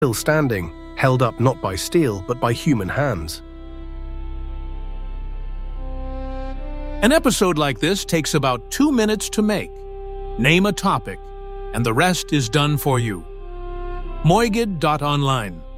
still standing, held up not by steel but by human hands. An episode like this takes about 2 minutes to make. Name a topic, and the rest is done for you. Moigid.online